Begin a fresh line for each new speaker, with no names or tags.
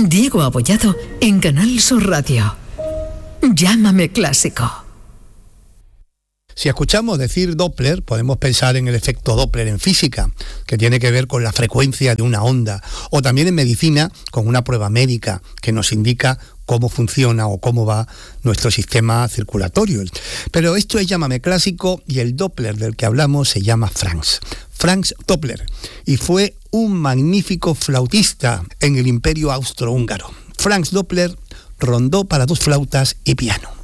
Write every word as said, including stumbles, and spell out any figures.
Diego Abollado en Canal Sur Radio. Llámame clásico.
Si escuchamos decir Doppler, podemos pensar en el efecto Doppler en física, que tiene que ver con la frecuencia de una onda, o también en medicina, con una prueba médica que nos indica cómo funciona o cómo va nuestro sistema circulatorio. Pero esto es Llámame clásico y el Doppler del que hablamos se llama Franz. Franz Doppler, y fue un magnífico flautista en el Imperio Austrohúngaro. Franz Doppler rondó para dos flautas y piano.